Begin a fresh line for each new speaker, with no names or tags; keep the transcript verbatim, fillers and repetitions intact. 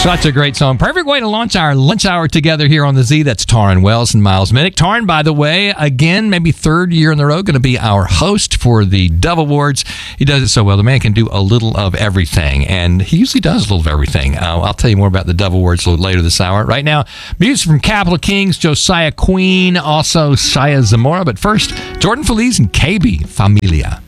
Such a great song. Perfect way to launch our lunch hour together here on the Z. That's Taryn Wells and Miles Minnick. Taryn, by the way, again, maybe third year in a row, going to be our host for the Dove Awards. He does it so well. The man can do a little of everything, and he usually does a little of everything. Uh, I'll tell you more about the Dove Awards a little later this hour. Right now, music from Capital Kings, Josiah Queen, also Shia Zamora. But first, Jordan Feliz and K B Familia.